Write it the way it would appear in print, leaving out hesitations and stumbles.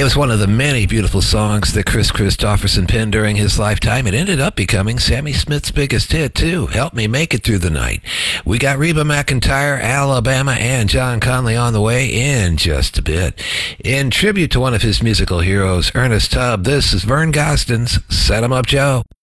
It was one of the many beautiful songs that Chris Christopherson penned during his lifetime. It ended up becoming Sammy Smith's biggest hit, too. Help Me Make It Through the Night. We got Reba McEntire, Alabama, and John Conley on the way in just a bit. In tribute to one of his musical heroes, Ernest Tubb, this is Vern Gosdin's Set 'em Up Joe.